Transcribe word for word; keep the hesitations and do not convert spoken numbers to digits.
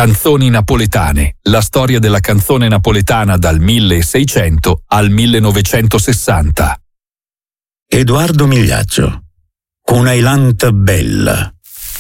Canzoni napoletane, la storia della canzone napoletana dal milleseicento al millenovecentosessanta. Edoardo Migliaccio, Con Ailant Bella.